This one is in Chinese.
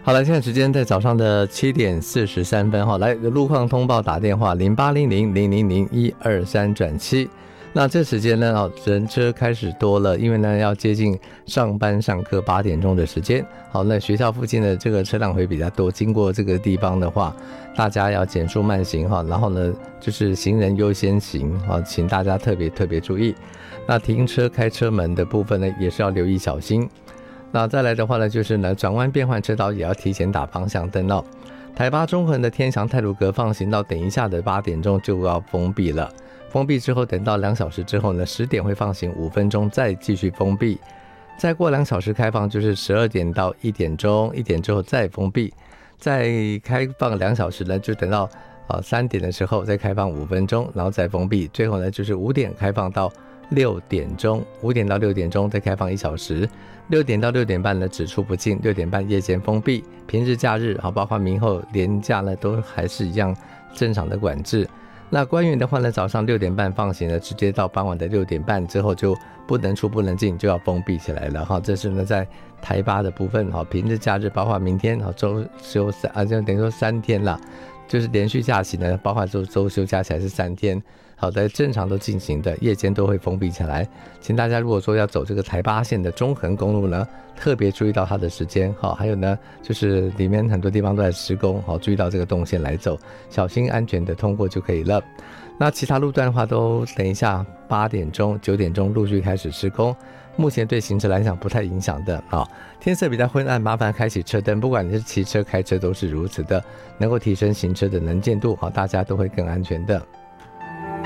好了，现在时间在早上的7点43分哈，来路况通报打电话0800000123-7。那这时间呢，人车开始多了，因为呢要接近上班上课8点钟的时间。好，那学校附近的这个车辆会比较多，经过这个地方的话，大家要减速慢行哈，然后呢就是行人优先行哈，请大家特别注意。那停车开车门的部分呢，也是要留意小心。那再来的话呢，就是呢转弯变换车道也要提前打方向灯哦。台八中横的天祥太鲁阁放行道，等一下的8点钟就要封闭了。封闭之后，等到2小时之后呢，10点会放行5分钟，再继续封闭。再过2小时开放，就是12点到1点钟，1点之后再封闭。再开放2小时呢，就等到3点的时候再开放5分钟，然后再封闭。最后呢，就是5点开放到6点钟，5点到6点钟再开放1小时。6点到6点半呢，只出不进，6点半夜间封闭。平日假日包括明后连假呢，都还是一样正常的管制。那官员的话呢，早上6点半放行了，直接到傍晚的6点半之后就不能出不能进，就要封闭起来了哈。这是呢在台八的部分哈，平日假日包括明天周休就等于说3天啦，就是连续假期呢，包括周休加起来是3天。好的，正常都进行的，夜间都会封闭起来。请大家如果说要走这个台八线的中横公路呢，特别注意到它的时间。好，还有呢，就是里面很多地方都在施工，好，注意到这个动线来走，小心安全的通过就可以了。那其他路段的话，都等一下8点钟、9点钟陆续开始施工。目前对行车来讲不太影响的啊。天色比较昏暗，麻烦开启车灯，不管你是骑车、开车都是如此的，能够提升行车的能见度，好，大家都会更安全的。